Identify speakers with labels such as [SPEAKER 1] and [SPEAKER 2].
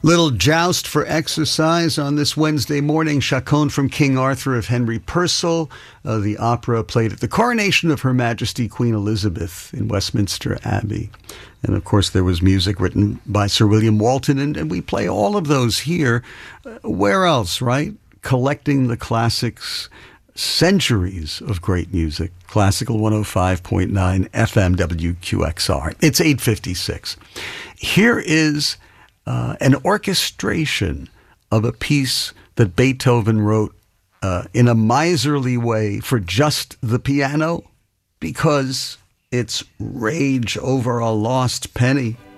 [SPEAKER 1] Little joust for exercise on this Wednesday morning. Chaconne from King Arthur of Henry Purcell. The opera played at the coronation of Her Majesty Queen Elizabeth in Westminster Abbey. And of course there was music written by Sir William Walton, and we play all of those here. Where else, right? Collecting the classics, centuries of great music. Classical 105.9 FM WQXR. It's 8:56. Here is an orchestration of a piece that Beethoven wrote in a miserly way for just the piano, because it's Rage Over a Lost Penny.